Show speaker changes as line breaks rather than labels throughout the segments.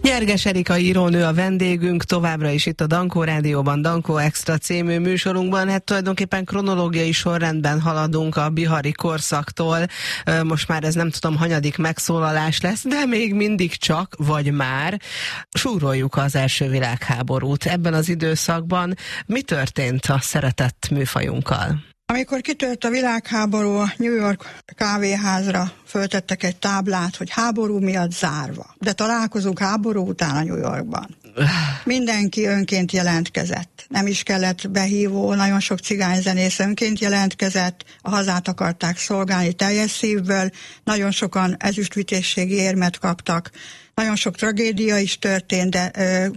Nyerges Erika írónő a vendégünk, továbbra is itt a Dankó Rádióban, Dankó Extra című műsorunkban. Hát tulajdonképpen kronológiai sorrendben haladunk a bihari korszaktól. Most már ez nem tudom, hanyadik megszólalás lesz, de még mindig csak, vagy már súroljuk az első világháborút. Ebben az időszakban mi történt a szeretett műfajunkkal?
Amikor kitört a világháború, a New York kávéházra föltettek egy táblát, hogy háború miatt zárva. De találkozunk háború után a New Yorkban. Mindenki önként jelentkezett. Nem is kellett behívó, nagyon sok cigányzenész önként jelentkezett, a hazát akarták szolgálni teljes szívből, nagyon sokan ezüstvitézségi érmet kaptak, nagyon sok tragédia is történt, de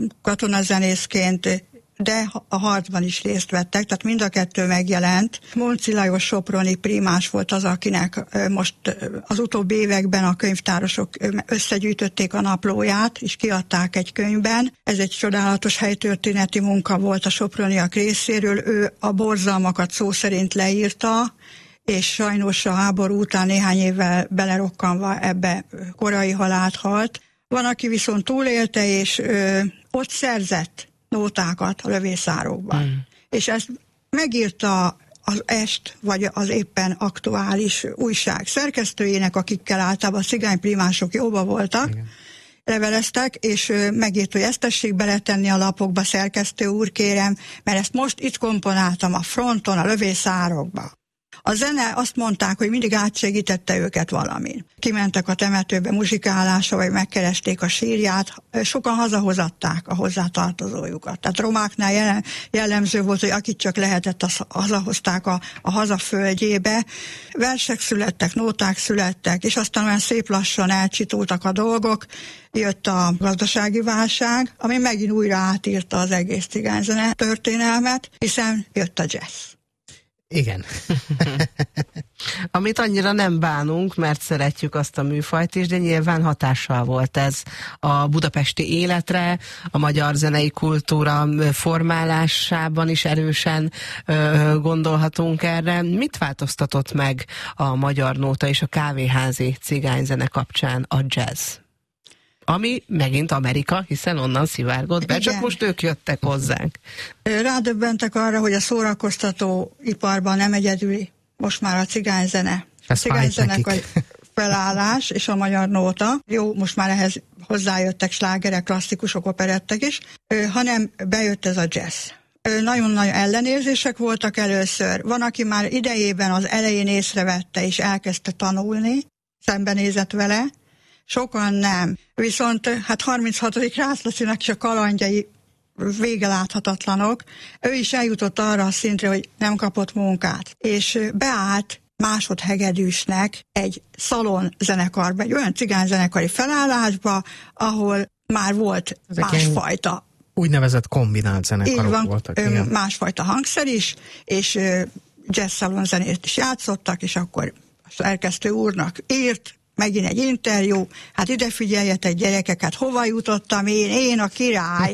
katonazenészként, de a harcban is részt vettek, tehát mind a kettő megjelent. Monci Lajos soproni prímás volt az, akinek most az utóbbi években a könyvtárosok összegyűjtötték a naplóját, és kiadták egy könyvben. Ez egy csodálatos helytörténeti munka volt a soproniak részéről. Ő a borzalmakat szó szerint leírta, és sajnos a háború után néhány évvel belerokkanva ebbe korai halált halt. Van, aki viszont túlélte, és ott szerzett nótákat a lövészárokban. És ezt megírta az Est, vagy az éppen aktuális újság szerkesztőjének, akikkel általában a cigányprímások jóba voltak, igen, leveleztek, és megírt, hogy ezt tessék beletenni a lapokba, szerkesztő úr, kérem, mert ezt most itt komponáltam a fronton, a lövészárokba. A zene, azt mondták, hogy mindig átsegítette őket valamin. Kimentek a temetőbe muzsikálásra, vagy megkeresték a sírját, sokan hazahozatták a hozzátartozójukat. Tehát romáknál jellemző volt, hogy akit csak lehetett, azt hazahozták a hazaföldjébe. Versek születtek, nóták születtek, és aztán olyan szép lassan elcsitultak a dolgok. Jött a gazdasági válság, ami megint újra átírta az egész cigányzene történelmet, hiszen jött a jazz.
Igen. Amit annyira nem bánunk, mert szeretjük azt a műfajt is, de nyilván hatással volt ez a budapesti életre, a magyar zenei kultúra formálásában is erősen gondolhatunk erre. Mit változtatott meg a magyar nóta és a kávéházi cigányzene kapcsán a jazz? Ami megint Amerika, hiszen onnan szivárgott be, csak most ők jöttek hozzánk.
Rádöbbentek arra, hogy a szórakoztató iparban nem egyedüli most már a cigányzene. A cigányzenekar felállás és a magyar nóta. Jó, most már ehhez hozzájöttek slágerek, klasszikusok, operettek is, hanem bejött ez a jazz. Nagyon-nagyon ellenérzések voltak először. Van, aki már idejében az elején észrevette és elkezdte tanulni, szembenézett vele, sokan nem. Viszont hát 36. Rászlacinak is a kalandjai vége láthatatlanok. Ő is eljutott arra a szintre, hogy nem kapott munkát. És beállt másodhegedűsnek egy szalon zenekarba, egy olyan cigányzenekari felállásba, ahol már volt másfajta.
Úgynevezett kombinált zenekarok voltak. Igen.
Másfajta hangszer is, és jazz szalonzenét is játszottak, és akkor a szerkesztő úrnak írt, megint egy interjú, hát ide figyeljetek gyerekek, hát hova jutottam én a király,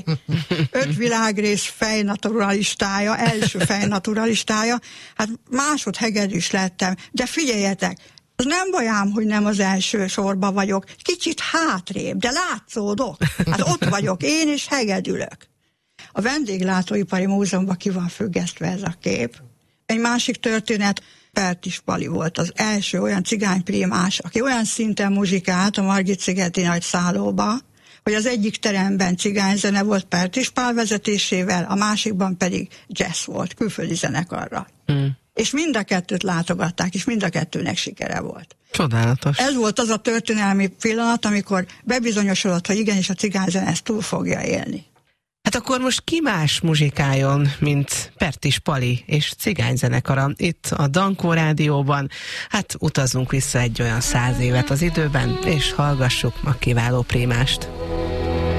5 világrész fejnaturalistája, első fejnaturalistája, hát másodhegedűs lettem, de figyeljetek, az nem bajám, hogy nem az első sorban vagyok, kicsit hátrébb, de látszódok, hát ott vagyok én, és hegedülök. A Vendéglátóipari Múzeumban ki van függesztve ez a kép. Egy másik történet, Pertis Pali volt az első olyan cigányprímás, aki olyan szinten muzsikált a Margit-szigeti nagy szállóba, hogy az egyik teremben cigányzene volt Pertis Pál vezetésével, a másikban pedig jazz volt, külföldi zenekarra. És mind a kettőt látogatták, és mind a kettőnek sikere volt.
Csodálatos.
Ez volt az a történelmi pillanat, amikor bebizonyosodott, hogy igenis a cigányzene ezt túl fogja élni.
Hát akkor most ki más muzsikáljon, mint Pertis Pali és cigányzenekara itt a Dankó Rádióban. Hát utazzunk vissza egy olyan 100 évet az időben, és hallgassuk a kiváló prímást.